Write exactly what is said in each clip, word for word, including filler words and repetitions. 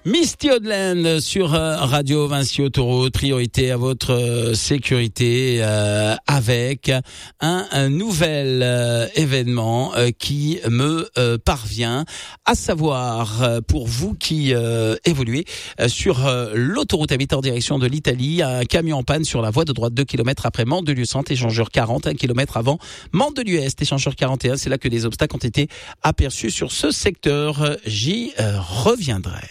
Misty Odland sur euh, Radio Vinci Autoroute, priorité à votre euh, sécurité euh, avec un, un nouvel euh, événement euh, qui me euh, parvient, à savoir euh, pour vous qui euh, évoluez euh, sur euh, l'autoroute à huit en direction de l'Italie, un camion en panne sur la voie de droite deux kilomètres après Mandelieu Centre, échangeur quarante, un kilomètre avant Mandelieu Est, échangeur quarante et un. C'est là que des obstacles ont été aperçus sur ce secteur. J'y euh, reviendrai.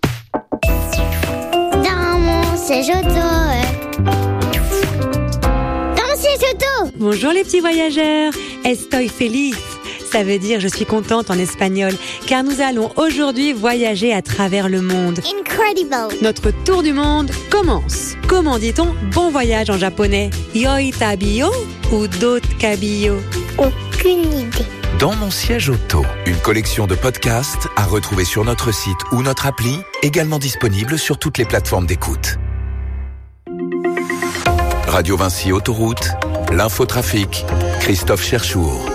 Dans mon siège auto. Dans mon siège auto. Bonjour les petits voyageurs. Estoy feliz. Ça veut dire je suis contente en espagnol, car nous allons aujourd'hui voyager à travers le monde. Incredible. Notre tour du monde commence. Comment dit-on bon voyage en japonais? Yoi tabiyo ou dotkabiyo? Aucune idée. Dans mon siège auto, une collection de podcasts à retrouver sur notre site ou notre appli, également disponible sur toutes les plateformes d'écoute. Radio Vinci Autoroute, l'infotrafic, Christophe Cherchour.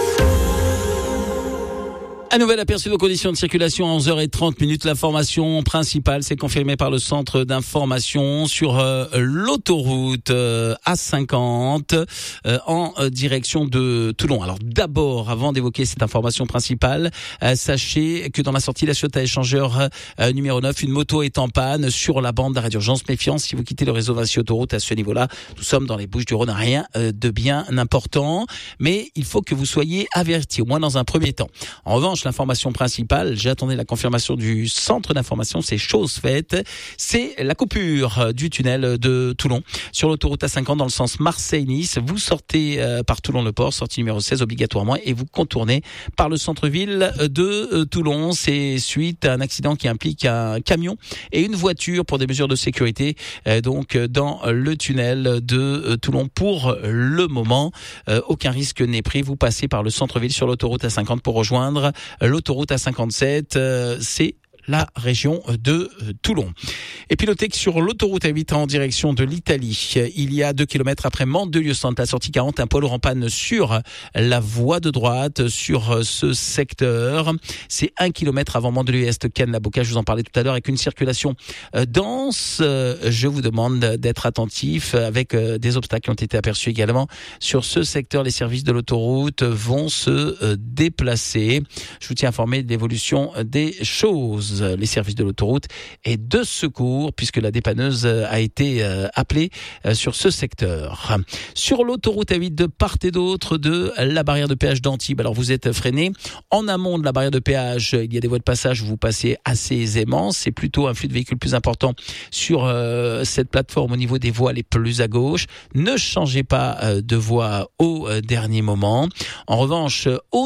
Un nouvel aperçu de conditions de circulation à onze heures trente minutes. L'information principale, c'est confirmé par le centre d'information sur euh, l'autoroute euh, A cinquante euh, en euh, direction de Toulon. Alors d'abord, avant d'évoquer cette information principale, euh, sachez que dans la sortie La Ciotat échangeur euh, numéro neuf, une moto est en panne sur la bande d'arrêt d'urgence. Méfiance si vous quittez le réseau Vinci Autoroute à ce niveau-là. Nous sommes dans les Bouches-du-Rhône, rien euh, de bien important, mais il faut que vous soyez avertis, au moins dans un premier temps. En revanche, l'information principale, j'attendais la confirmation du centre d'information, c'est chose faite, c'est la coupure du tunnel de Toulon sur l'autoroute A cinquante dans le sens Marseille-Nice. Vous sortez euh, par Toulon-le-Port, sortie numéro seize obligatoirement, et vous contournez par le centre-ville de euh, Toulon. C'est suite à un accident qui implique un camion et une voiture pour des mesures de sécurité, euh, donc dans le tunnel de euh, Toulon. Pour le moment, euh, aucun risque n'est pris. Vous passez par le centre-ville sur l'autoroute A cinquante pour rejoindre l'autoroute A cinquante-sept, euh, c'est la région de Toulon. Et puis notez que sur l'autoroute A huit en direction de l'Italie, il y a deux kilomètres après Mandelieu Centre, la sortie quarante, un poids lourd en panne sur la voie de droite, sur ce secteur. C'est un kilomètre avant Mandelieu Est, Cannes-la-Boca, je vous en parlais tout à l'heure, avec une circulation dense. Je vous demande d'être attentif avec des obstacles qui ont été aperçus également sur ce secteur. Les services de l'autoroute vont se déplacer. Je vous tiens informé de l'évolution des choses. Les services de l'autoroute et de secours, puisque la dépanneuse a été euh, appelée euh, sur ce secteur. Sur l'autoroute A huit, de part et d'autre de la barrière de péage d'Antibes, alors vous êtes freiné. En amont de la barrière de péage, il y a des voies de passage où vous passez assez aisément. C'est plutôt un flux de véhicules plus important sur euh, cette plateforme au niveau des voies les plus à gauche. Ne changez pas euh, de voie au euh, dernier moment. En revanche, au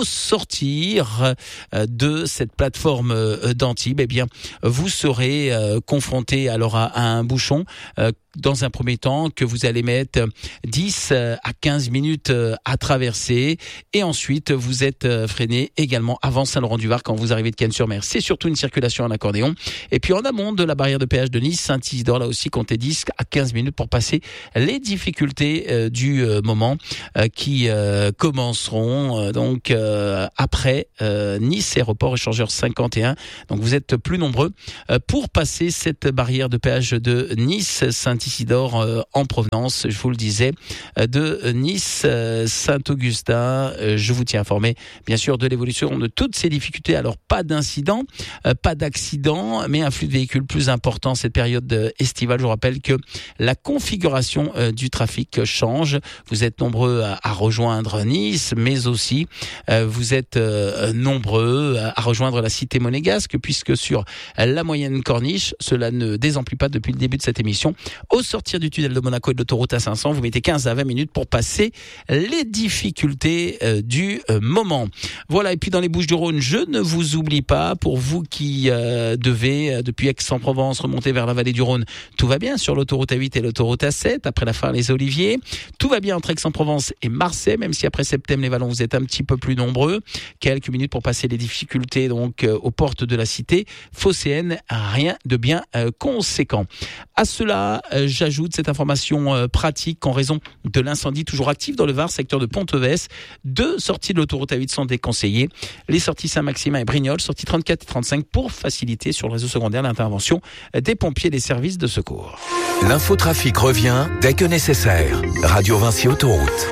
sortir euh, de cette plateforme euh, d'Antibes, eh bien, vous serez euh, confronté alors à, à un bouchon euh, dans un premier temps que vous allez mettre dix à quinze minutes à traverser, et ensuite vous êtes freiné également avant Saint-Laurent-du-Var quand vous arrivez de Cannes-sur-Mer. C'est surtout une circulation en accordéon. Et puis en amont de la barrière de péage de Nice, Saint-Isidore, là aussi comptez dix à quinze minutes pour passer les difficultés euh, du euh, moment euh, qui euh, commenceront euh, donc euh, après euh, Nice Aéroport échangeur cinquante et un. Donc vous êtes plus nombreux euh, pour passer cette barrière de péage de Nice Saint-Isidore euh, en provenance, je vous le disais, euh, de Nice euh, Saint-Augustin. Euh, je vous tiens informé bien sûr de l'évolution de toutes ces difficultés. Alors pas d'incident, euh, pas d'accident, mais un flux de véhicules plus important cette période euh, estivale. Je vous rappelle que la configuration euh, du trafic change. Vous êtes nombreux à, à rejoindre Nice, mais aussi euh, vous êtes euh, nombreux à rejoindre la cité monégasque, puisque sur la moyenne corniche, cela ne désemplit pas depuis le début de cette émission. Au sortir du tunnel de Monaco et de l'autoroute A cinq cents, vous mettez quinze à vingt minutes pour passer les difficultés euh, du euh, moment. Voilà, et puis dans les Bouches-du-Rhône, je ne vous oublie pas, pour vous qui euh, devez, euh, depuis Aix-en-Provence, remonter vers la vallée du Rhône, tout va bien sur l'autoroute A huit et l'autoroute A sept, après la fin les Oliviers. Tout va bien entre Aix-en-Provence et Marseille, même si après Septem-les-Vallons, vous êtes un petit peu plus nombreux. Quelques minutes pour passer les difficultés donc euh, aux portes de la cité phocéenne, rien de bien euh, conséquent. À cela, euh, Euh, j'ajoute cette information euh, pratique qu'en raison de l'incendie toujours actif dans le Var, secteur de Ponteves, deux sorties de l'autoroute A huit sont déconseillées. Les sorties Saint-Maximin et Brignoles, sorties trente-quatre et trente-cinq pour faciliter sur le réseau secondaire l'intervention des pompiers et des services de secours. L'infotrafic revient dès que nécessaire. Radio Vinci Autoroute.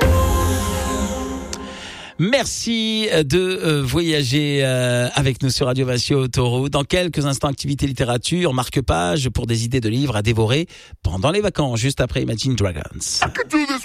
Merci de euh, voyager euh, avec nous sur Radio Vinci Autoroute. Dans quelques instants, activité littérature, marque-page pour des idées de livres à dévorer pendant les vacances, juste après Imagine Dragons.